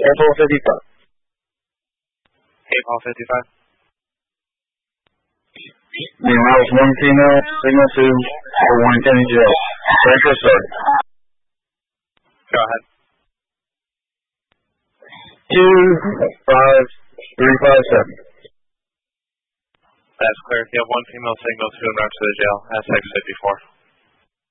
April 55. April 55. Meanwhile, was one female, signal 2, for Warren County Jail. Pressure started. Go ahead. 25357. That's clear. You have one female signal 2 in route to the jail, as I said before.